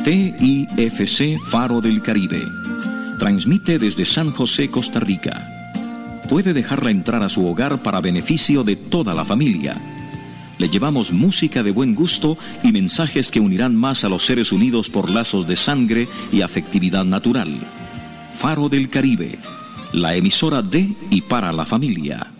TIFC Faro del Caribe. Transmite desde San José, Costa Rica. Puede dejarla entrar a su hogar para beneficio de toda la familia. Le llevamos música de buen gusto y mensajes que unirán más a los seres unidos por lazos de sangre y afectividad natural. Faro del Caribe, la emisora de y para la familia.